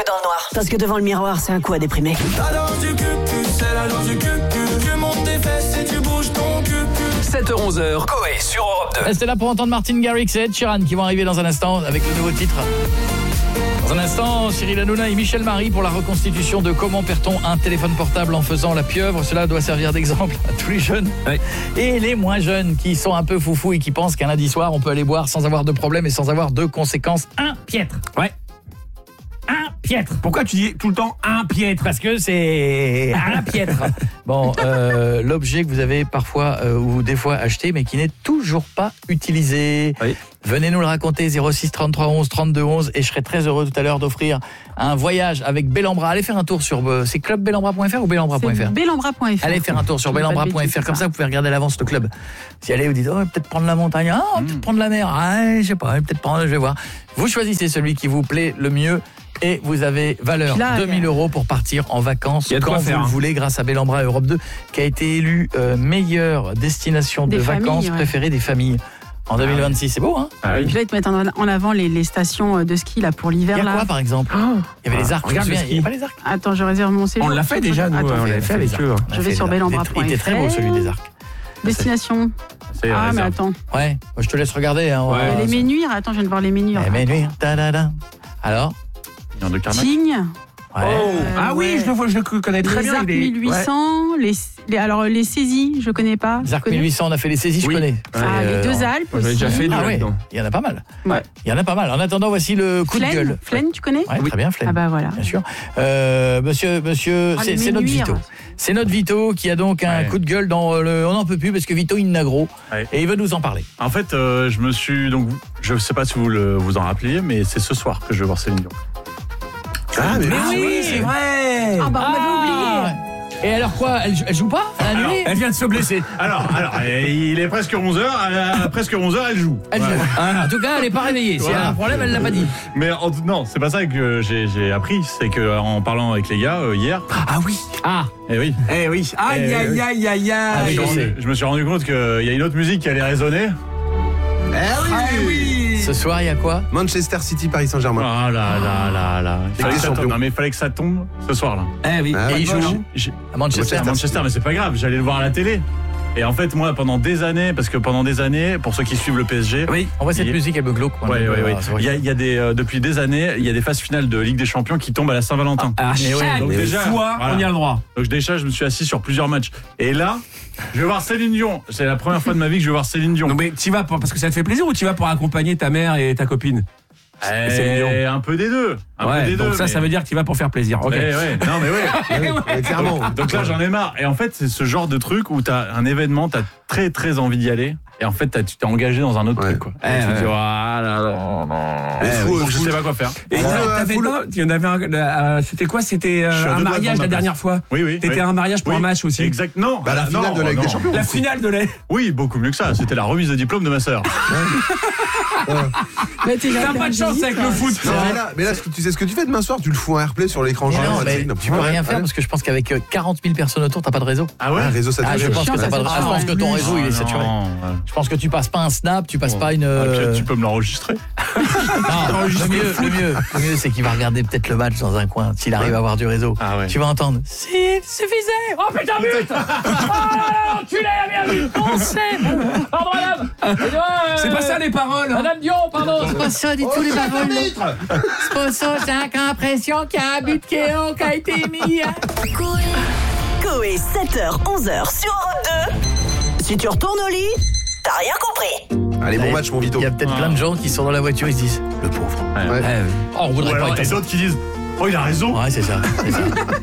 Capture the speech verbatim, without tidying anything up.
dans le noir. Parce que devant le miroir, c'est un coup à déprimer. La danse du cul, c'est la danse du cul, tu montes tes fesses et tu bouges ton cul. sept heures onze, Coé sur Europe deux. Restez là pour entendre Martin Garrix et Ed Sheeran qui vont arriver dans un instant avec le nouveau titre. Dans un instant, Cyril Hanouna et Michel Marie pour la reconstitution de comment perd-on un téléphone portable en faisant la pieuvre. Cela doit servir d'exemple à tous les jeunes oui. et les moins jeunes qui sont un peu foufous et qui pensent qu'un lundi soir, on peut aller boire sans avoir de problème et sans avoir de conséquences impiètres. Ouais. Un piètre. Pourquoi tu dis tout le temps un piètre? Parce que c'est un piètre. Bon, euh, l'objet que vous avez parfois euh, ou des fois acheté mais qui n'est toujours pas utilisé. Oui. Venez nous le raconter, zéro six trente-trois onze trente-deux onze, et je serai très heureux tout à l'heure d'offrir un voyage avec Bellambra. Allez faire un tour sur euh, c'est club bellambra point f r ou bellambra point f r. bellambra point f r. Allez faire un tour sur bellambra point f r, comme ça vous pouvez regarder à l'avance le club. Si allez vous dites oh, peut-être prendre la montagne, ah, oh, peut-être mmh. prendre la mer, ah, je sais pas, peut-être prendre, je vais voir. Vous choisissez celui qui vous plaît le mieux. Et vous avez valeur là, deux mille euros pour partir en vacances quand vous faire, le hein. voulez grâce à Bellambra Europe deux qui a été élu euh, meilleure destination des de familles, vacances ouais. préférée des familles en deux mille vingt-six. C'est beau hein ah, oui. Puis là ils te mettent en avant les, les stations de ski là pour l'hiver. Il y a là. quoi par exemple oh. Il y avait ah, les arcs. Regarde, il n'y a pas les arcs. Attends, je réserve mon séjour. On l'a fait déjà nous. Attends, on l'a fait avec eux. Je vais sur bellambra point f r. Il était très beau celui des arcs. Destination. C'est ah mais attends. Ouais, je te laisse regarder hein. Ouais. Les menus, attends, je viens de voir les menus. Les menus. Alors Tignes. Ouais. Oh. Ah oui, je le vois, je le connais très les bien. Arcs les arcs mille huit cents, ouais. les, les alors les saisies, je connais pas. Les arcs mille huit cents, on a fait les saisies, oui. je connais. Ah, euh, les deux Alpes aussi. J'avais déjà fait ah ouais. Il y en a pas mal. Ouais. Il y en a pas mal. En attendant, voici le coup Flaine, de gueule. Flaine, tu connais? Ouais, oui. Très bien, Flaine. Ah bah voilà. Bien sûr. Euh, monsieur, monsieur, ah, c'est, c'est notre Vito. C'est notre Vito qui a donc un ouais. coup de gueule dans le. On n'en peut plus parce que Vito il n'a gros ouais. et il veut nous en parler. En fait, euh, je me suis donc, je sais pas si vous le, vous en rappeliez, mais c'est ce soir que je vais voir Céline Dion. Ah mais, mais oui, oui, c'est vrai. Ah bah on avait oublié. Et alors quoi, elle, elle joue pas? Elle, alors, elle vient de se blesser. Alors, alors, il est presque onze heures, à presque onze heures, elle joue. Elle ouais. joue. Ah, en tout cas, elle est pas réveillée. S'il voilà. y a un problème, elle l'a pas dit. Mais en, non, c'est pas ça que j'ai, j'ai appris. C'est que en parlant avec les gars euh, hier. Ah oui. Ah. Eh oui. Eh oui. Aïe aïe aïe aïe aïe. Je me suis rendu compte qu'il y a une autre musique qui allait résonner. Eh oui. Ah oui. Ce soir, il y a quoi? Manchester City, Paris Saint-Germain. Ah là là là là. Il fallait que ça tombe. Non mais il fallait que ça tombe ce soir-là. Eh oui. Ah, et il joue à Manchester. À Manchester, mais c'est pas grave. J'allais le voir à la télé. Et en fait, moi, pendant des années, parce que pendant des années, pour ceux qui suivent le P S G, oui, on voit cette il... musique, elle me glauque. Oui, oui, oui. Il y a, il y a des, euh, depuis des années, il y a des phases finales de Ligue des Champions qui tombent à la Saint-Valentin. Ah, et oui, donc déjà, fois, voilà. On y a le droit. Donc déjà, je me suis assis sur plusieurs matchs. Et là, je vais voir Céline Dion. C'est la première fois de ma vie que je vais voir Céline Dion. Non, mais tu vas pour, parce que ça te fait plaisir ou tu vas pour accompagner ta mère et ta copine? Et un peu des deux. Un ouais, peu des donc deux, ça, mais... ça veut dire que tu vas pour faire plaisir. Ok. Ouais, ouais. Non, mais ouais. ouais clairement. Donc, donc là, j'en ai marre. Et en fait, c'est ce genre de truc où t'as un événement, t'as très très envie d'y aller. Et en fait, t'as, tu t'es engagé dans un autre ouais. truc, quoi. Eh, et tu ouais. te dis, ah là là, non, non. Eh, fou, oui, je sais pas quoi faire. Et t'avais pas, il y en avait un, euh, c'était quoi? C'était euh, un mariage la dernière fois. Oui, oui. T'étais oui. un mariage pour oui. un match aussi. Exact. Non. Bah, la finale non, de la Ligue des Champions. La finale de la. Oui, beaucoup mieux que ça. C'était la remise de diplôme de ma sœur. Mais t'as pas de chance avec le foot. Non, mais là, mais là, tu sais ce que tu fais demain soir? Tu le fous en airplay sur l'écran géant. Non, mais tu peux rien faire parce que je pense qu'avec quarante mille personnes autour, t'as pas de réseau. Ah ouais? Réseau saturé. Je pense que t'as pas de réseau. Je pense que ton réseau il est saturé. Je pense que tu passes pas un snap, tu passes pas une. Tu peux me l'enregistrer. Non, le mieux, le mieux, le mieux, c'est qu'il va regarder peut-être le match dans un coin. S'il arrive à avoir du réseau, ah ouais. tu vas entendre. S'il suffisait. Oh putain, but. Oh là, tu l'as bien vu. On sait. Pardon, madame. C'est pas ça les paroles. Madame Dion, pardon. C'est pas ça du tout les paroles. C'est pas ça. J'ai l'impression qu'il y a un but qui a été mis. Coé, sept heures, onze heures sur Europe deux. Si tu retournes au lit, t'as rien compris. Allez, bon match, mon Vito. Il y a peut-être ah. plein de gens qui sont dans la voiture et se disent le pauvre. Ouais. Ouais. Oh, on voudrait pas. Et d'autres qui disent oh, il a raison. Ouais, c'est ça. C'est ça.